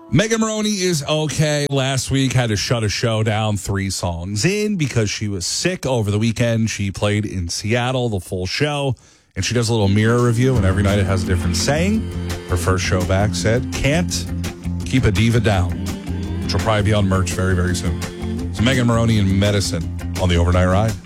Megan Moroney is okay. Last week had to shut a show down 3 songs in because she was sick over the weekend. She played in Seattle, the full show, and she does a little mirror review, and every night it has a different saying. Her first show back said, "Can't keep a diva down," which will probably be on merch very, very soon. So Megan Moroney in Medicine on the Overnight Ride.